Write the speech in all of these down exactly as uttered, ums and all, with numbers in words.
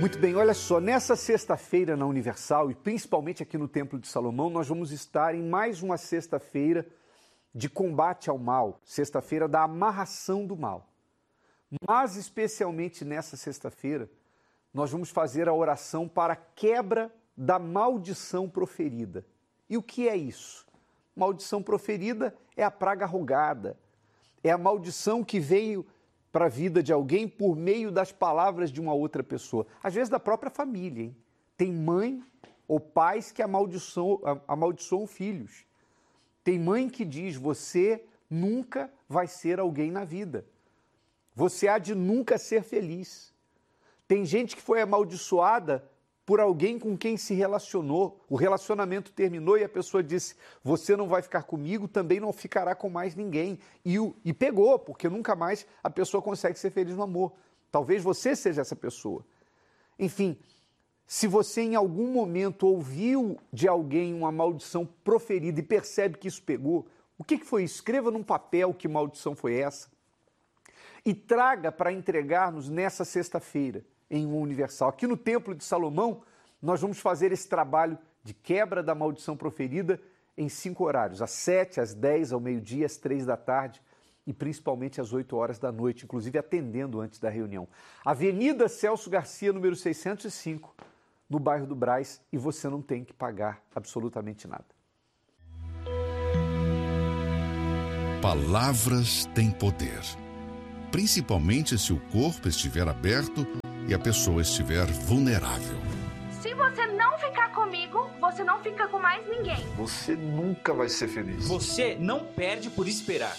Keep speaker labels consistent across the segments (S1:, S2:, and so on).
S1: Muito bem, olha só, nessa sexta-feira na Universal e principalmente aqui no Templo de Salomão, nós vamos estar em mais uma sexta-feira de combate ao mal, sexta-feira da amarração do mal. Mas especialmente nessa sexta-feira, nós vamos fazer a oração para a quebra da maldição proferida. E o que é isso? Maldição proferida é a praga rogada, é a maldição que veio para a vida de alguém por meio das palavras de uma outra pessoa. Às vezes da própria família, hein? Tem mãe ou pais que amaldiçoam, amaldiçoam filhos. Tem mãe que diz, você nunca vai ser alguém na vida. Você há de nunca ser feliz. Tem gente que foi amaldiçoada por alguém com quem se relacionou. O relacionamento terminou e a pessoa disse, você não vai ficar comigo, também não ficará com mais ninguém. E, o, e pegou, porque nunca mais a pessoa consegue ser feliz no amor. Talvez você seja essa pessoa. Enfim, se você em algum momento ouviu de alguém uma maldição proferida e percebe que isso pegou, o que foi? Escreva num papel que maldição foi essa e traga para entregar-nos nessa sexta-feira em um Universal. Aqui no Templo de Salomão, nós vamos fazer esse trabalho de quebra da maldição proferida em cinco horários, às sete, às dez, ao meio-dia, às três da tarde e principalmente às oito horas da noite, inclusive atendendo antes da reunião. Avenida Celso Garcia, número seiscentos e cinco, no bairro do Brás, e você não tem que pagar absolutamente nada.
S2: Palavras têm poder, principalmente se o corpo estiver aberto e a pessoa estiver vulnerável.
S3: Se você não ficar comigo, você não fica com mais ninguém.
S4: Você nunca vai ser feliz.
S5: Você não perde por esperar.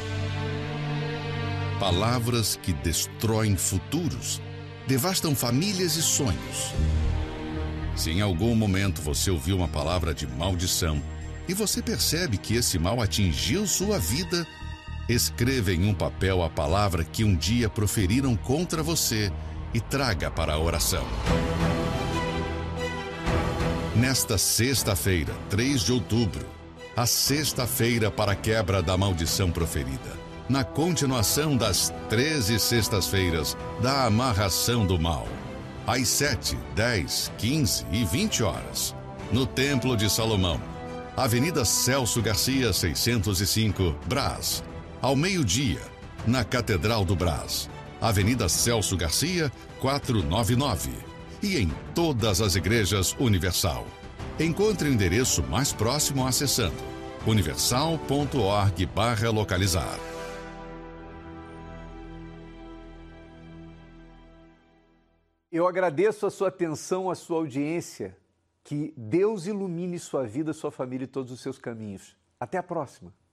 S2: Palavras que destroem futuros, devastam famílias e sonhos. Se em algum momento você ouviu uma palavra de maldição e você percebe que esse mal atingiu sua vida, escreva em um papel a palavra que um dia proferiram contra você e traga para a oração. Nesta sexta-feira, três de outubro, a sexta-feira para a quebra da maldição proferida, na continuação das treze sextas-feiras da amarração do mal, às sete, dez, quinze e vinte horas, no Templo de Salomão, Avenida Celso Garcia, seiscentos e cinco, Brás, ao meio-dia, na Catedral do Brás, Avenida Celso Garcia, quatrocentos e noventa e nove. E em todas as igrejas Universal. Encontre o endereço mais próximo acessando universal ponto org barra localizar.
S1: Eu agradeço a sua atenção, a sua audiência. Que Deus ilumine sua vida, sua família e todos os seus caminhos. Até a próxima.